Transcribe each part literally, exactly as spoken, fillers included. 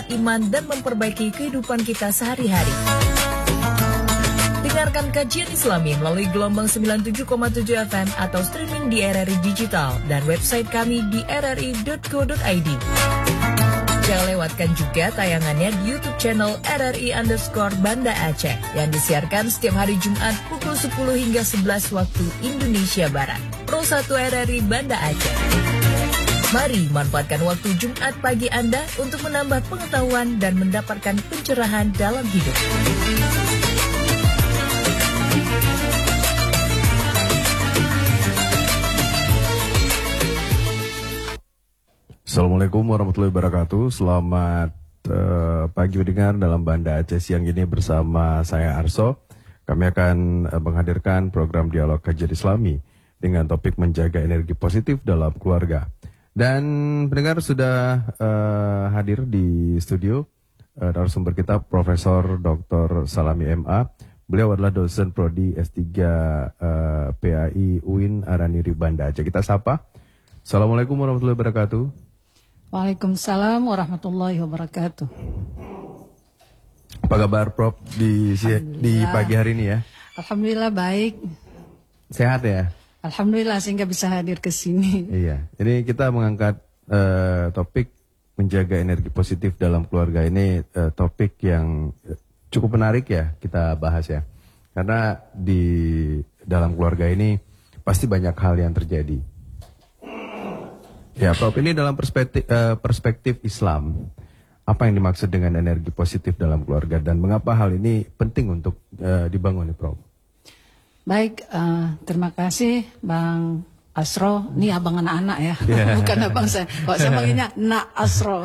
iman dan memperbaiki kehidupan kita sehari-hari. Dengarkan kajian Islami melalui gelombang sembilan puluh tujuh koma tujuh F M atau streaming di R R I Digital dan website kami di r r i dot co dot i d. Jangan lewatkan juga tayangannya di YouTube channel R R I underscore Banda Aceh yang disiarkan setiap hari Jumat pukul sepuluh hingga sebelas waktu Indonesia Barat. Pro satu R R I Banda Aceh. Mari manfaatkan waktu Jumat pagi Anda untuk menambah pengetahuan dan mendapatkan pencerahan dalam hidup. Assalamualaikum warahmatullahi wabarakatuh. Selamat uh, pagi mendengar dalam Banda Aceh siang ini bersama saya Arso. Kami akan uh, menghadirkan program dialog kajian Islami dengan topik menjaga energi positif dalam keluarga. Dan pendengar sudah uh, hadir di studio uh, narasumber kita Profesor Doktor Salami M A. Beliau adalah dosen prodi S tiga uh, P A I U I N Araniri Banda Aceh. Kita sapa. Assalamualaikum warahmatullahi wabarakatuh. Waalaikumsalam warahmatullahi wabarakatuh. Apa kabar Prof di di pagi hari ini ya? Alhamdulillah baik. Sehat ya? Alhamdulillah sehingga bisa hadir ke sini. Iya. Ini kita mengangkat uh, topik menjaga energi positif dalam keluarga. Ini uh, topik yang cukup menarik ya kita bahas ya. Karena di dalam keluarga ini pasti banyak hal yang terjadi. Ya, Prof, ini dalam perspektif, uh, perspektif Islam, apa yang dimaksud dengan energi positif dalam keluarga dan mengapa hal ini penting untuk uh, dibangun, nih, Prof? Baik, uh, terima kasih Bang Asro. Ini abang anak-anak ya, yeah. Bukan abang saya. Kok saya panggilnya Nak Asro.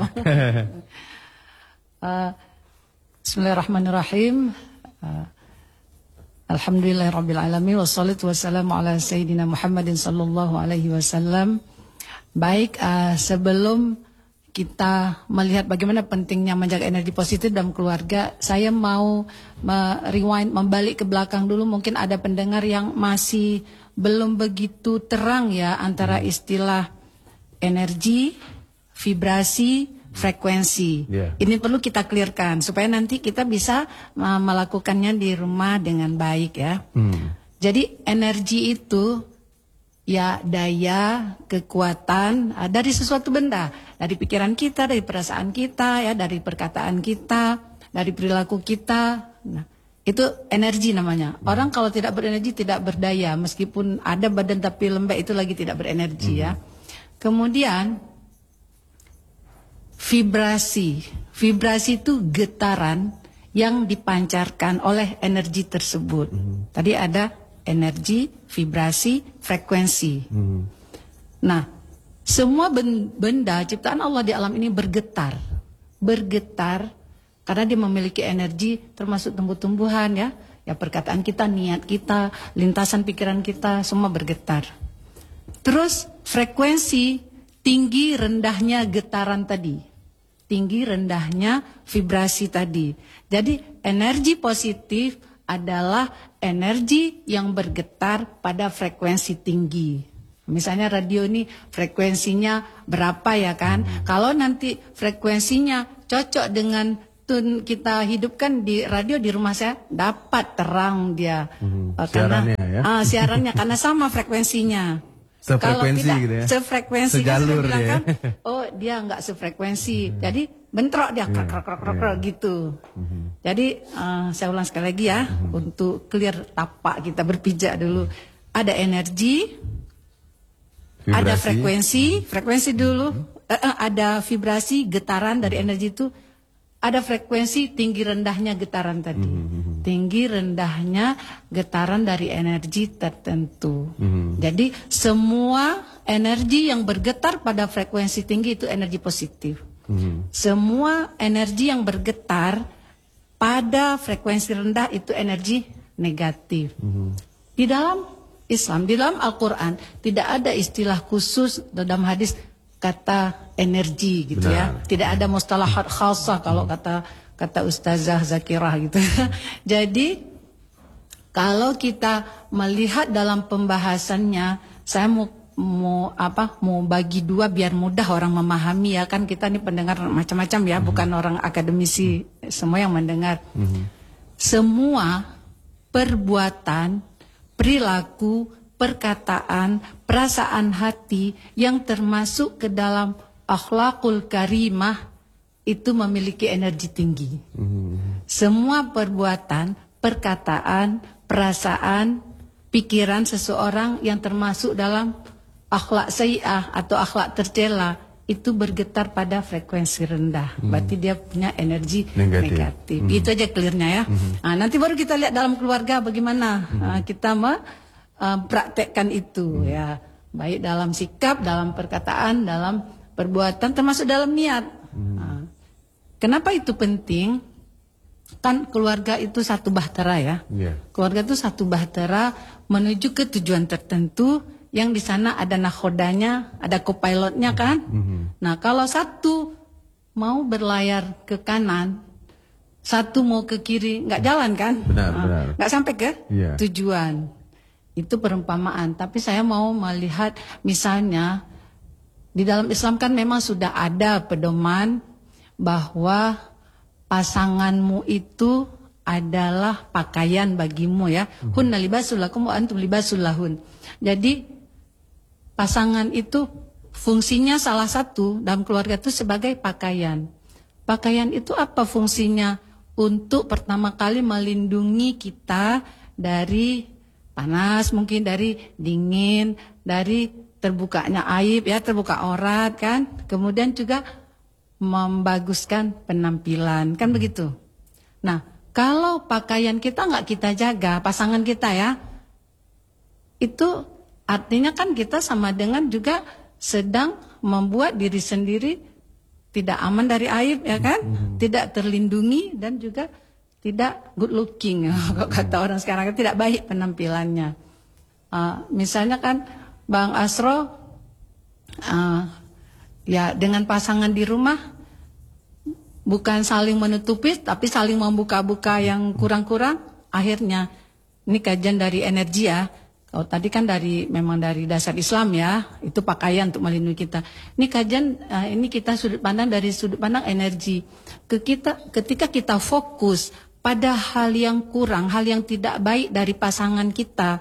uh, Bismillahirrahmanirrahim. Uh, Alhamdulillahirrabbilalamin. Wassalatu wassalamu ala Sayyidina Muhammadin sallallahu alaihi wasallam. Baik, uh, sebelum kita melihat bagaimana pentingnya menjaga energi positif dalam keluarga, saya mau me-rewind, membalik ke belakang dulu. Mungkin ada pendengar yang masih belum begitu terang ya antara istilah energi, vibrasi, frekuensi. Yeah. Ini perlu kita clearkan supaya nanti kita bisa uh, melakukannya di rumah dengan baik ya. Hmm. Jadi energi itu ya daya, kekuatan uh, dari sesuatu benda, dari pikiran kita, dari perasaan kita, ya dari perkataan kita, dari perilaku kita. Nah, itu energi namanya. Hmm. Orang kalau tidak berenergi tidak berdaya, meskipun ada badan tapi lembek itu lagi tidak berenergi hmm. ya. Kemudian vibrasi, vibrasi itu getaran yang dipancarkan oleh energi tersebut. Hmm. Tadi ada energi, vibrasi, frekuensi. Hmm. Nah, semua benda ciptaan Allah di alam ini bergetar. Bergetar karena dia memiliki energi termasuk tumbuh-tumbuhan ya. Ya perkataan kita, niat kita, lintasan pikiran kita semua bergetar. Terus frekuensi, tinggi rendahnya getaran tadi. Tinggi rendahnya vibrasi tadi. Jadi energi positif adalah energi yang bergetar pada frekuensi tinggi. Misalnya radio ini frekuensinya berapa ya kan? Hmm. Kalau nanti frekuensinya cocok dengan tune kita hidupkan di radio di rumah saya, dapat terang dia. Hmm. Uh, siarannya karena, ya? Uh, siarannya karena sama frekuensinya. Sefrekuensi Kalau tidak gitu ya? Sefrekuensi sejalur kan, ya? kan, oh dia nggak sefrekuensi. Hmm. Jadi bentrok dia krok krok krok krok yeah. gitu. Mm-hmm. Jadi uh, saya ulang sekali lagi ya mm-hmm. untuk clear tapak kita berpijak dulu. Ada energi, vibrasi. Ada frekuensi, frekuensi dulu, mm-hmm. uh, uh, ada vibrasi, getaran dari energi itu, ada frekuensi tinggi rendahnya getaran tadi. Mm-hmm. Tinggi rendahnya getaran dari energi tertentu. Mm-hmm. Jadi semua energi yang bergetar pada frekuensi tinggi itu energi positif. Hmm. Semua energi yang bergetar pada frekuensi rendah itu energi negatif. Hmm. Di dalam Islam, di dalam Al-Quran tidak ada istilah khusus dalam hadis kata energi gitu. Benar. Ya. Tidak ada mustalahat khasah kalau hmm. kata kata Ustazah Zakirah gitu. Jadi kalau kita melihat dalam pembahasannya, saya mau mau apa mau bagi dua biar mudah orang memahami ya kan, kita nih pendengar macam-macam ya, mm-hmm. bukan orang akademisi mm-hmm. semua yang mendengar. Mm-hmm. Semua perbuatan, perilaku, perkataan, perasaan hati yang termasuk ke dalam akhlakul karimah itu memiliki energi tinggi. Mm-hmm. Semua perbuatan, perkataan, perasaan, pikiran seseorang yang termasuk dalam akhlak sayyi'ah atau akhlak tercela itu bergetar pada frekuensi rendah. Hmm. Berarti dia punya energi negatif. negatif. Hmm. Itu aja clearnya ya. Hmm. Nah, nanti baru kita lihat dalam keluarga bagaimana hmm. uh, kita mempraktekkan uh, itu hmm. ya. Baik dalam sikap, dalam perkataan, dalam perbuatan, termasuk dalam niat. Hmm. Nah, kenapa itu penting? Kan keluarga itu satu bahtera ya. Yeah. Keluarga itu satu bahtera menuju ke tujuan tertentu. Yang di sana ada nakhodanya, ada co-pilotnya kan. Mm-hmm. Nah kalau satu mau berlayar ke kanan, satu mau ke kiri, nggak jalan kan? Benar, nah, benar. Nggak sampai ke yeah. tujuan. Itu perumpamaan. Tapi saya mau melihat misalnya di dalam Islam kan memang sudah ada pedoman bahwa pasanganmu itu adalah pakaian bagimu ya. Mm-hmm. Hunna libasul lakum wa antum libasul lahun. Jadi pasangan itu fungsinya salah satu dalam keluarga itu sebagai pakaian. Pakaian itu apa fungsinya? Untuk pertama kali melindungi kita dari panas, mungkin dari dingin, dari terbukanya aib ya, terbuka aurat kan. Kemudian juga membaguskan penampilan, kan begitu. Nah, kalau pakaian kita nggak kita jaga, pasangan kita ya, itu artinya kan kita sama dengan juga sedang membuat diri sendiri tidak aman dari aib ya kan, mm-hmm. tidak terlindungi dan juga tidak good looking, mm-hmm. kata orang sekarang tidak baik penampilannya. Uh, misalnya kan Bang Asro, uh, ya dengan pasangan di rumah bukan saling menutupi tapi saling membuka-buka yang kurang-kurang. Akhirnya ini kajian dari energi ya. Oh, tadi kan dari memang dari dasar Islam ya, itu pakaian untuk melindungi kita. Ini kajian, uh, ini kita sudut pandang dari sudut pandang energi. Ke kita, ketika kita fokus pada hal yang kurang, hal yang tidak baik dari pasangan kita,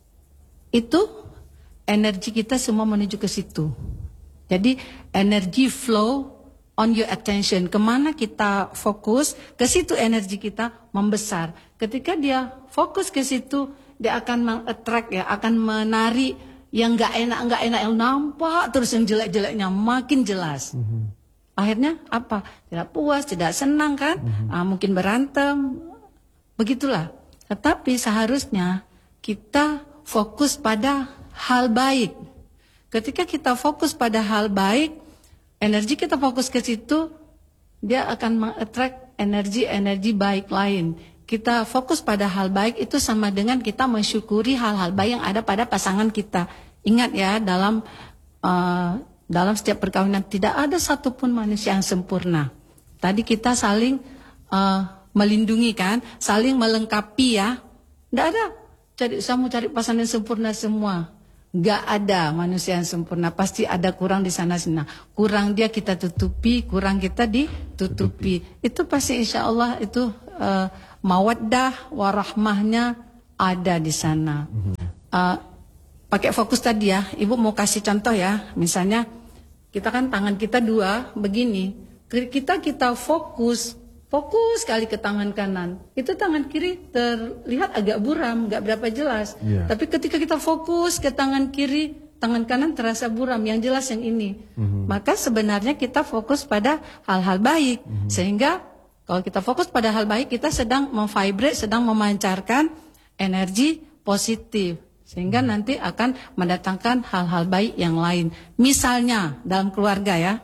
itu energi kita semua menuju ke situ. Jadi energi flow on your attention, kemana kita fokus, ke situ energi kita membesar. Ketika dia fokus ke situ, dia akan meng-attract ya, akan menarik yang nggak enak nggak enak yang nampak terus yang jelek-jeleknya makin jelas. Mm-hmm. Akhirnya apa? Tidak puas, tidak senang kan? Mm-hmm. Ah, mungkin berantem, begitulah. Tetapi seharusnya kita fokus pada hal baik. Ketika kita fokus pada hal baik, energi kita fokus ke situ, dia akan meng-attract energi-energi baik lain. Kita fokus pada hal baik itu sama dengan kita mensyukuri hal-hal baik yang ada pada pasangan kita. Ingat ya, dalam uh, dalam setiap perkawinan tidak ada satupun manusia yang sempurna. Tadi kita saling uh, melindungi kan, saling melengkapi ya. Tidak ada. Cari, saya mau cari pasangan yang sempurna semua. Gak ada manusia yang sempurna. Pasti ada kurang di sana sini. Kurang dia kita tutupi, kurang kita ditutupi. Tutupi. Itu pasti insya Allah itu uh, mawaddah warahmahnya ada di sana. Uh, pakai fokus tadi ya, Ibu mau kasih contoh ya. Misalnya kita kan tangan kita dua begini, kita kita fokus, fokus sekali ke tangan kanan. Itu tangan kiri terlihat agak buram, nggak berapa jelas. Yeah. Tapi ketika kita fokus ke tangan kiri, tangan kanan terasa buram. Yang jelas yang ini. Mm-hmm. Maka sebenarnya kita fokus pada hal-hal baik, mm-hmm. sehingga kalau kita fokus pada hal baik, kita sedang memvibrate, sedang memancarkan energi positif. Sehingga nanti akan mendatangkan hal-hal baik yang lain. Misalnya dalam keluarga ya.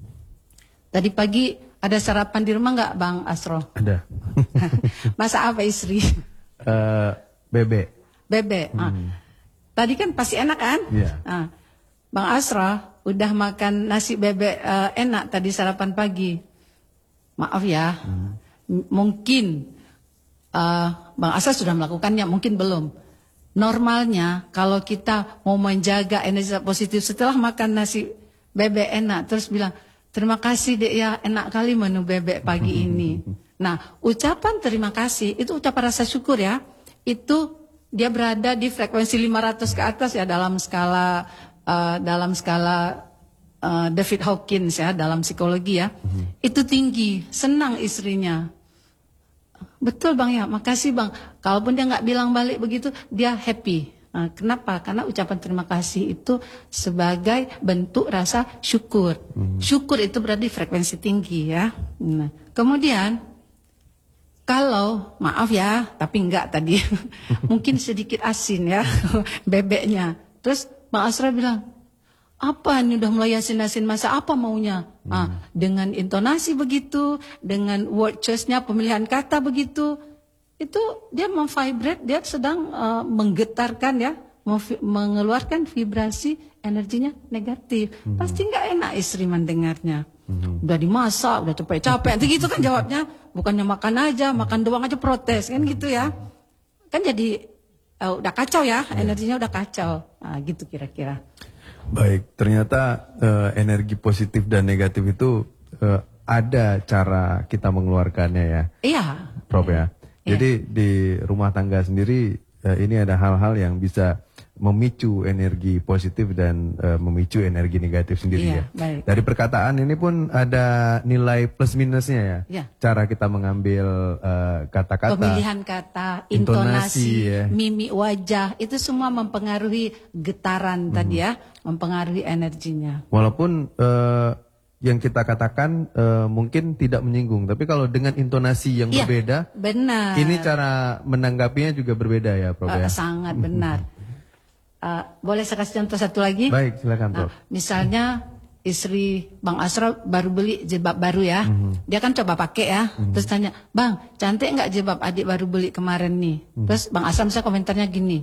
Tadi pagi ada sarapan di rumah nggak Bang Asro? Ada. Masa apa istri? Uh, bebek. Bebek. Hmm. Ah. Tadi kan pasti enak kan? Yeah. Ah. Bang Asro udah makan nasi bebek uh, enak tadi sarapan pagi. Maaf ya, hmm. mungkin uh, Bang Asra sudah melakukannya, mungkin belum. normalnya kalau kita mau menjaga energi positif setelah makan nasi bebek enak, terus bilang, terima kasih dek ya, enak kali menu bebek pagi ini. Nah, ucapan terima kasih, itu ucapan rasa syukur ya, itu dia berada di frekuensi lima ratus ke atas ya dalam skala, uh, dalam skala uh, David Hawkins ya, dalam psikologi ya. Itu tinggi, senang istrinya. Betul bang ya, makasih bang. Kalaupun dia nggak bilang balik begitu, dia happy. Nah, kenapa? Karena ucapan terima kasih itu sebagai bentuk rasa syukur. Hmm. Syukur itu berarti frekuensi tinggi ya. Nah, kemudian kalau maaf ya, tapi enggak tadi, mungkin sedikit asin ya bebeknya. Terus Bang Asra bilang, apa ini udah mulai asin-asin, masa apa maunya? Hmm. Ah, dengan intonasi begitu, dengan word choice-nya, pemilihan kata begitu, itu dia memvibrate, dia sedang uh, menggetarkan ya, mengeluarkan vibrasi energinya negatif. Hmm. Pasti nggak enak istri mendengarnya. Hmm. Udah dimasak, udah capek-capek, gitu kan jawabnya. Bukannya makan aja, makan doang aja protes, kan gitu ya. Kan jadi uh, udah kacau ya, energinya udah kacau. Nah, gitu kira-kira. Baik, ternyata uh, energi positif dan negatif itu uh, ada cara kita mengeluarkannya ya. Iya. Prof ya. Iya. Jadi di rumah tangga sendiri uh, ini ada hal-hal yang bisa memicu energi positif dan uh, memicu energi negatif sendiri iya, ya. Baik. Dari perkataan ini pun ada nilai plus minusnya ya. Iya. Cara kita mengambil uh, kata-kata, pemilihan kata, intonasi, intonasi ya. mimik wajah, itu semua mempengaruhi getaran hmm. tadi ya, mempengaruhi energinya. Walaupun uh, yang kita katakan uh, mungkin tidak menyinggung, tapi kalau dengan intonasi yang iya, berbeda, benar. Ini cara menanggapinya juga berbeda ya, Prof. Uh, ya? Sangat benar. Uh, boleh saya kasih contoh satu lagi? Baik, silakan Prof. Nah, misalnya istri Bang Asra baru beli jilbab baru ya, mm-hmm. dia kan coba pakai ya, mm-hmm. terus tanya, Bang cantik nggak jilbab adik baru beli kemarin nih? Mm-hmm. Terus Bang Asra misalnya komentarnya gini,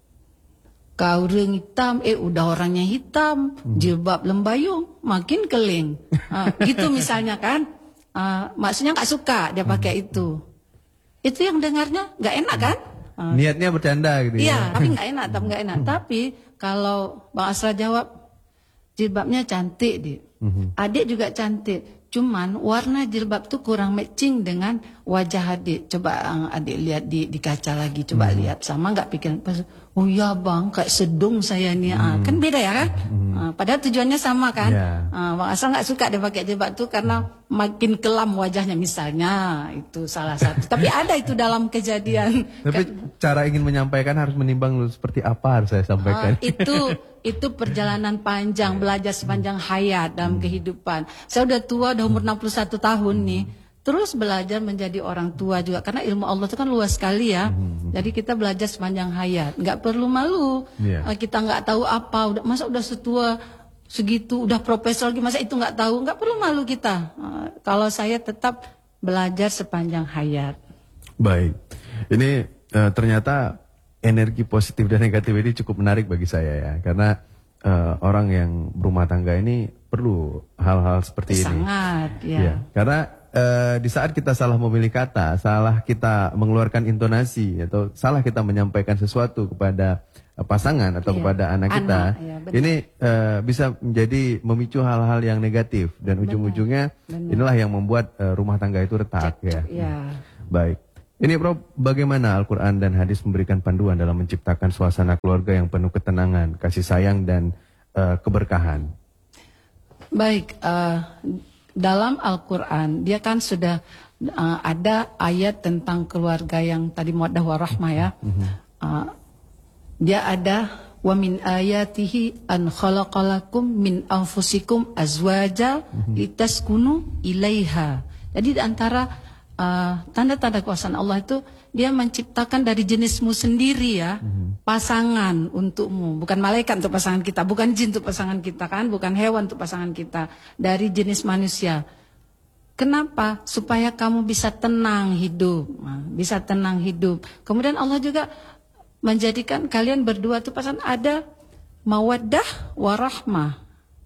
kau ring hitam, eh udah orangnya hitam, mm-hmm. jilbab lembayung, makin keling, uh, gitu misalnya kan, uh, maksudnya nggak suka dia pakai mm-hmm. itu, itu yang dengarnya nggak enak kan? Uh, Niatnya bercanda gitu iya, ya. tapi nggak enak, tapi nggak enak. Tapi kalau Bang Asra jawab, jilbabnya cantik, Dik. Mm-hmm. Adik juga cantik. Cuman warna jilbab tuh kurang matching dengan wajah adik. Coba uh, adik lihat di, di kaca lagi, coba mm-hmm. lihat sama nggak pikiran. Oh ya bang, kayak sedung saya nih. Mm-hmm. Ah, kan beda ya kan? Mm-hmm. Ah, padahal tujuannya sama kan? Yeah. Ah, Bang Asra nggak suka dia pakai jilbab tuh karena makin kelam wajahnya misalnya, itu salah satu. Tapi ada itu dalam kejadian. Tapi cara ingin menyampaikan harus menimbang dulu seperti apa harus saya sampaikan. Ah, itu itu perjalanan panjang, belajar sepanjang hayat dalam hmm. kehidupan. Saya udah tua, udah umur enam puluh satu tahun nih. Terus belajar menjadi orang tua juga. Karena ilmu Allah itu kan luas sekali ya. Hmm. Jadi kita belajar sepanjang hayat. Nggak perlu malu. Yeah. Kita nggak tahu apa. Udah, masa udah setua segitu, udah profesor lagi, masa itu nggak tahu? Nggak perlu malu kita. Uh, kalau saya tetap belajar sepanjang hayat. Baik. Ini uh, ternyata energi positif dan negatif ini cukup menarik bagi saya ya, karena uh, orang yang berumah tangga ini perlu hal-hal seperti Sangat, ini. Sangat, ya. ya. Karena uh, di saat kita salah memilih kata, salah kita mengeluarkan intonasi, atau salah kita menyampaikan sesuatu kepada uh, pasangan atau iya. kepada anak kita, anak, ya, ini uh, bisa menjadi memicu hal-hal yang negatif dan ujung-ujungnya inilah yang membuat uh, rumah tangga itu retak. Cek, ya. ya. Baik. Ini Prof, bagaimana Al-Quran dan hadis memberikan panduan dalam menciptakan suasana keluarga yang penuh ketenangan, kasih sayang, dan uh, keberkahan? Baik, uh, dalam Al-Quran dia kan sudah uh, ada ayat tentang keluarga yang tadi mawaddah warahmah ya. Uh, dia ada wa min ayatihi an khalaqalakum min anfusikum azwaja litaskunu ilaiha. Jadi di antara Uh, tanda-tanda kuasaan Allah itu dia menciptakan dari jenismu sendiri ya, mm-hmm. pasangan untukmu, bukan malaikat untuk pasangan kita, bukan jin untuk pasangan kita kan, bukan hewan untuk pasangan kita, dari jenis manusia. Kenapa? Supaya kamu bisa tenang hidup, nah, bisa tenang hidup. Kemudian Allah juga menjadikan kalian berdua itu pasangan ada mawaddah warahmah.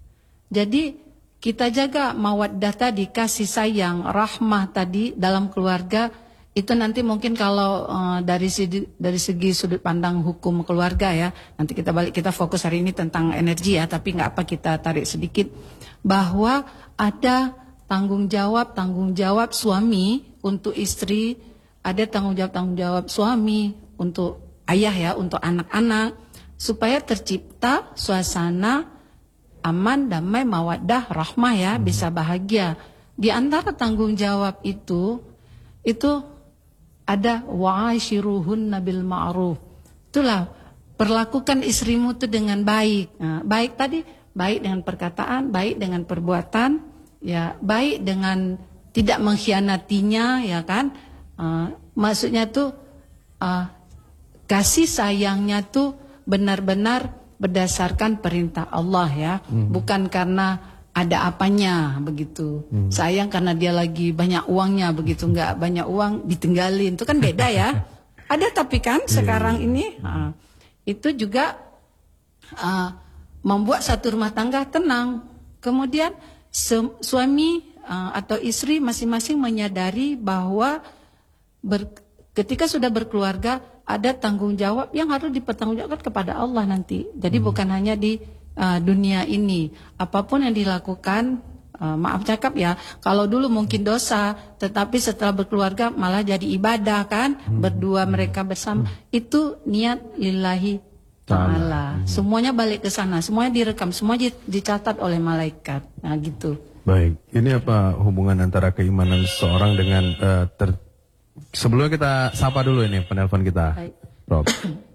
Jadi kita jaga mawaddah tadi, kasih sayang, rahmah tadi dalam keluarga, itu nanti mungkin kalau uh, dari segi, dari segi sudut pandang hukum keluarga ya, nanti kita balik, kita fokus hari ini tentang energi ya, tapi nggak apa kita tarik sedikit bahwa ada tanggung jawab tanggung jawab suami untuk istri, ada tanggung jawab tanggung jawab suami untuk ayah ya, untuk anak-anak, supaya tercipta suasana aman, damai, mawaddah, rahmah ya, hmm. bisa bahagia. Di antara tanggung jawab itu itu ada wa'ashiruhunna bil ma'ruf. Itulah, perlakukan istrimu itu dengan baik. Nah, baik tadi, baik dengan perkataan, baik dengan perbuatan, ya, baik dengan tidak mengkhianatinya, ya kan? Uh, maksudnya tuh uh, kasih sayangnya tuh benar-benar berdasarkan perintah Allah ya, hmm. bukan karena ada apanya begitu. Hmm. Sayang karena dia lagi banyak uangnya begitu, enggak banyak uang ditinggalin. Itu kan beda ya. Ada tapi kan sekarang yeah. ini uh, itu juga uh, membuat satu rumah tangga tenang. Kemudian su- suami uh, atau istri masing-masing menyadari bahwa ber- ketika sudah berkeluarga ada tanggung jawab yang harus dipertanggungjawabkan kepada Allah nanti. Jadi hmm. bukan hanya di Uh, dunia ini, apapun yang dilakukan, uh, maaf cakap ya, kalau dulu mungkin dosa, tetapi setelah berkeluarga malah jadi ibadah kan, hmm. berdua mereka bersama, hmm. itu niat lillahi ta'ala. Hmm. Semuanya balik ke sana, semuanya direkam, semua dicatat oleh malaikat. Nah gitu. Baik, ini apa hubungan antara keimanan seseorang dengan uh, ter... Sebelumnya kita sapa dulu ini penelpon kita. Baik. Prof.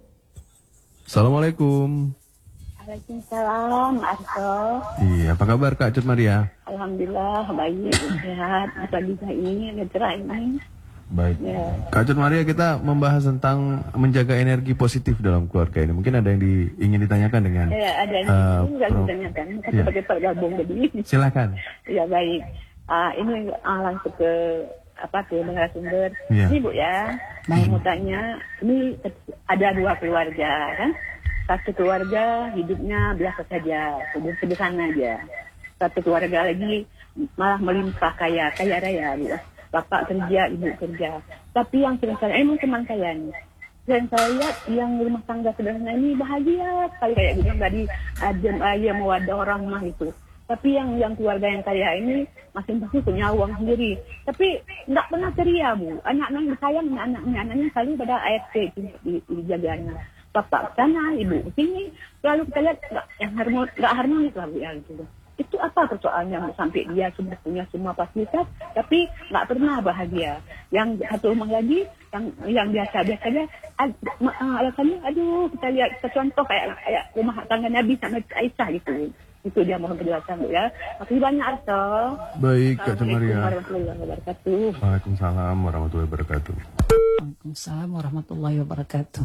Assalamualaikum. Waalaikumsalam, Arso. Iya, apa kabar Kak Cut Maria? Alhamdulillah, baik, sehat. Apa bisa ini, cerah ini. Baik. Ya. Kak Cut Maria, kita membahas tentang menjaga energi positif dalam keluarga ini. Mungkin ada yang di, ingin ditanyakan dengan... Ya, ada yang uh, ingin ditanyakan. Kita ya. sebagai bergabung begini. Silakan. Ya, baik. Uh, ini uh, langsung ke apa ke narasumber. Ya. Ini Bu ya, baik. Mau tanya, ini ada dua keluarga kan? Satu keluarga hidupnya biasa saja, sederhana aja. Satu keluarga lagi malah melimpah kaya, kaya raya. Ya. Bapak kerja, ibu kerja. Tapi yang sering saya, emang teman saya nih. Dan saya lihat yang rumah tangga sederhana ini bahagia sekali kayak gitu. Tadi adem ayam mawaddah orang mah itu. Tapi yang yang keluarga yang kaya ini masing-masing punya uang sendiri. Tapi nggak pernah ceria Bu. Anak-anak disayang, anak-anaknya anaknya selalu pada A F P dijaganya. Bapak sana, ibu sini, lalu kita lihat gak, yang harmonis, gak harmonis lah Bu ya gitu. Itu apa persoalannya sampai dia sudah punya semua fasilitas, tapi gak pernah bahagia. Yang satu rumah lagi, yang yang biasa biasanya, ad, alasannya, aduh kita lihat kita contoh kayak kayak rumah tangga Nabi sama Aisyah gitu. Itu dia mohon penjelasan Bu ya. Makasih banyak Arso. Baik Kak Cut Maria. Warahmatullahi wabarakatuh. Waalaikumsalam warahmatullahi wabarakatuh. Waalaikumsalam warahmatullahi wabarakatuh.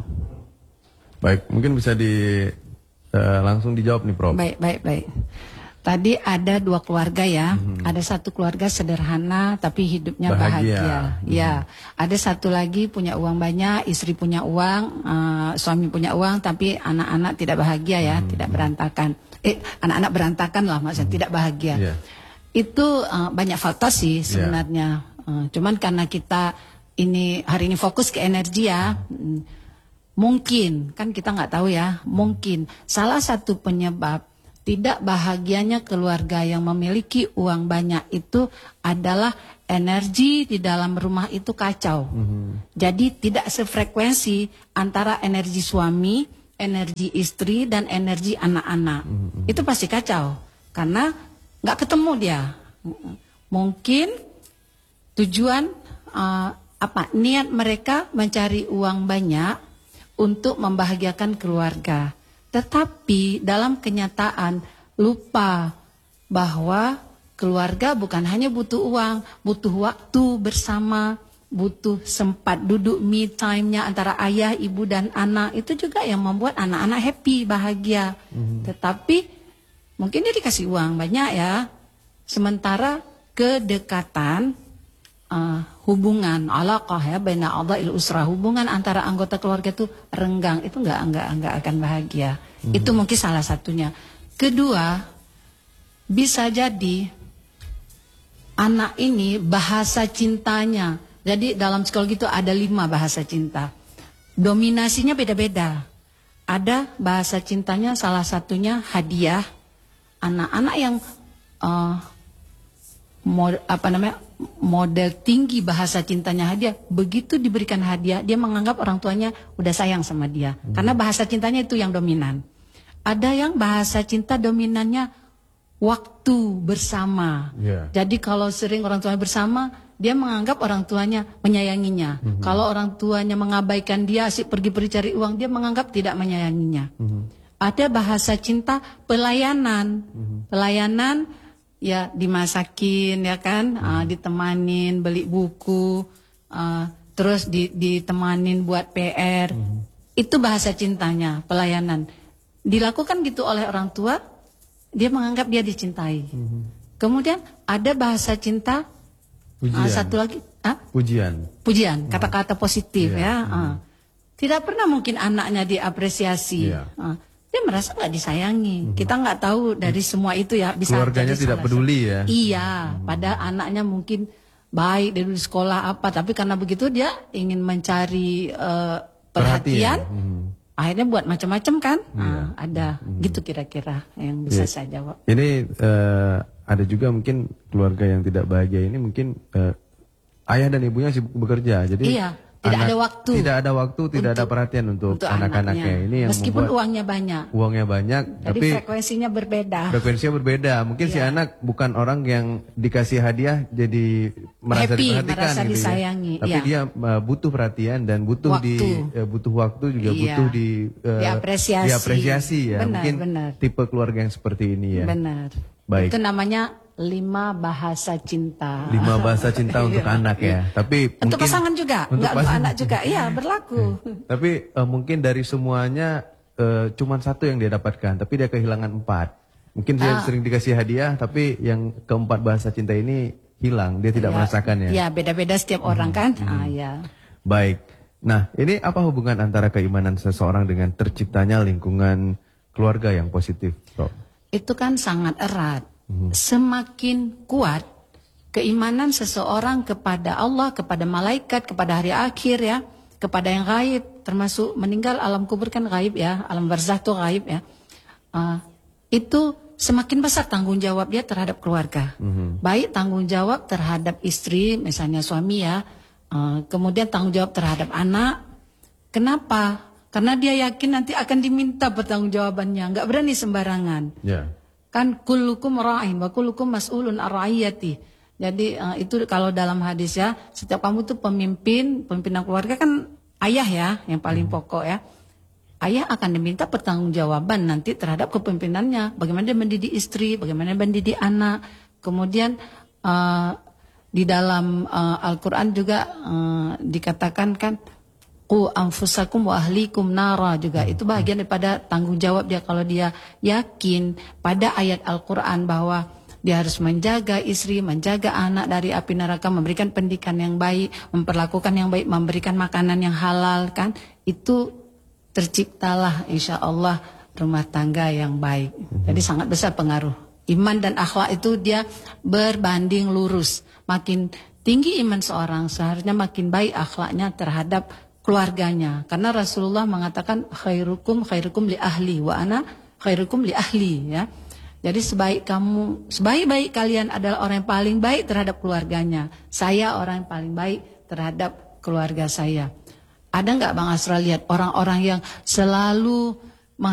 Baik, mungkin bisa di uh, langsung dijawab nih, Prof. Baik, baik, baik. Tadi ada dua keluarga ya, hmm. ada satu keluarga sederhana tapi hidupnya bahagia. bahagia. Hmm. Ya, ada satu lagi punya uang banyak, istri punya uang, uh, suami punya uang, tapi anak-anak tidak bahagia ya, hmm. tidak berantakan. Eh, anak-anak berantakan lah maksudnya, hmm. tidak bahagia. Yeah. Itu uh, banyak faktor sih sebenarnya. Yeah. Uh, cuman karena kita ini hari ini fokus ke energi ya. Hmm. Mungkin, kan kita nggak tahu ya, mungkin salah satu penyebab tidak bahagianya keluarga yang memiliki uang banyak itu adalah energi di dalam rumah itu kacau. Mm-hmm. Jadi tidak sefrekuensi antara energi suami, energi istri, dan energi anak-anak. Mm-hmm. Itu pasti kacau, karena nggak ketemu dia. Mungkin tujuan, uh, apa, niat mereka mencari uang banyak untuk membahagiakan keluarga. Tetapi dalam kenyataan lupa bahwa keluarga bukan hanya butuh uang, butuh waktu bersama, butuh sempat duduk me time-nya antara ayah, ibu, dan anak. Itu juga yang membuat anak-anak happy, bahagia. Mm-hmm. Tetapi mungkin dia dikasih uang banyak ya. Sementara kedekatan, Uh, hubungan alaqah ya baina a'dha'il usra, hubungan antara anggota keluarga itu renggang, itu enggak enggak enggak akan bahagia. Hmm. Itu mungkin salah satunya. Kedua, bisa jadi anak ini bahasa cintanya Jadi dalam psikologi itu ada lima bahasa cinta. Dominasinya beda-beda. Ada bahasa cintanya salah satunya hadiah. Anak-anak yang uh, mod, apa namanya model tinggi bahasa cintanya hadiah, begitu diberikan hadiah dia menganggap orang tuanya udah sayang sama dia. Hmm. Karena bahasa cintanya itu yang dominan. Ada yang bahasa cinta dominannya waktu bersama. Yeah. Jadi kalau sering orang tuanya bersama, dia menganggap orang tuanya menyayanginya. Mm-hmm. Kalau orang tuanya mengabaikan dia, asik pergi-pergi cari uang, dia menganggap tidak menyayanginya. Mm-hmm. Ada bahasa cinta pelayanan. Mm-hmm. Pelayanan ya dimasakin ya kan, mm-hmm. uh, ditemanin beli buku, uh, terus di, ditemanin buat P R. Mm-hmm. Itu bahasa cintanya, pelayanan. Dilakukan gitu oleh orang tua, dia menganggap dia dicintai. Mm-hmm. Kemudian ada bahasa cinta pujian. Uh, satu lagi, ah? pujian, pujian, kata-kata positif yeah. ya. Uh. Mm. Tidak pernah mungkin anaknya diapresiasi. Yeah. Uh. Dia merasa nggak disayangi. Mm. Kita nggak tahu dari semua itu ya. Bisa keluarganya tidak peduli ya. Iya, mm. pada anaknya mungkin baik dari sekolah apa, tapi karena begitu dia ingin mencari uh, perhatian. perhatian. Mm. Akhirnya buat macam-macam kan. Yeah. Uh, ada mm. gitu kira-kira yang bisa yeah. saya jawab. Ini uh, ada juga mungkin keluarga yang tidak bahagia ini mungkin uh, ayah dan ibunya sibuk bekerja, jadi iya, tidak anak, ada waktu, tidak ada waktu, tidak untuk, ada perhatian untuk, untuk anak-anaknya. Ini yang meskipun uangnya banyak, uangnya banyak, jadi tapi frekuensinya berbeda. Frekuensinya berbeda. Mungkin iya. si anak bukan orang yang dikasih hadiah jadi merasa happy, diperhatikan, merasa gitu disayangi. Ya. Tapi iya. dia uh, butuh perhatian dan butuh waktu. di uh, butuh waktu juga iya. butuh di uh, diapresiasi. diapresiasi ya. Benar, mungkin benar. tipe keluarga yang seperti ini ya. Benar. Baik. Itu namanya lima bahasa cinta. Lima bahasa cinta untuk anak ya. Tapi untuk mungkin, pasangan juga, untuk enggak pasangan. untuk anak juga. Iya, berlaku. Tapi uh, mungkin dari semuanya uh, cuman satu yang dia dapatkan, tapi dia kehilangan empat. Mungkin dia ah. sering dikasih hadiah, tapi yang keempat bahasa cinta ini hilang, dia tidak ya, merasakannya. Iya, beda-beda setiap hmm. orang kan. Hmm. Ah, ya. Baik. Nah, ini apa hubungan antara keimanan seseorang dengan terciptanya lingkungan keluarga yang positif, Prof? Itu kan sangat erat. Semakin kuat keimanan seseorang kepada Allah, kepada malaikat, kepada hari akhir ya, kepada yang gaib, termasuk meninggal, alam kubur kan gaib ya, alam barzah itu gaib ya. Uh, itu semakin besar tanggung jawab dia terhadap keluarga. Mm-hmm. Baik tanggung jawab terhadap istri, misalnya suami ya, uh, kemudian tanggung jawab terhadap anak. Kenapa? Karena dia yakin nanti akan diminta pertanggungjawabannya, nggak berani sembarangan. Yeah. Kan kullukum ra'in wa kullukum mas'ulun ar-ra'iyati. Jadi uh, itu kalau dalam hadis ya, setiap kamu tuh pemimpin, pemimpinan keluarga kan ayah ya, yang paling hmm. pokok ya. Ayah akan diminta pertanggungjawaban nanti terhadap kepemimpinannya. Bagaimana dia mendidik istri, bagaimana dia mendidik anak. Kemudian uh, di dalam uh, Al-Qur'an juga uh, dikatakan kan qu anfusakum wa ahlikum nara juga. Itu bagian daripada tanggung jawab dia kalau dia yakin pada ayat Al-Qur'an bahwa dia harus menjaga istri, menjaga anak dari api neraka, memberikan pendidikan yang baik, memperlakukan yang baik, memberikan makanan yang halal kan. Itu terciptalah insya Allah rumah tangga yang baik. Jadi sangat besar pengaruh. Iman dan akhlak itu dia berbanding lurus. Makin tinggi iman seorang, seharusnya makin baik akhlaknya terhadap keluarganya. Karena Rasulullah mengatakan khairukum khairukum li ahli wa ana khairukum li ahli ya. Jadi sebaik kamu, sebaik-baik kalian adalah orang yang paling baik terhadap keluarganya. Saya orang yang paling baik terhadap keluarga saya. Ada nggak Bang Asra lihat orang-orang yang selalu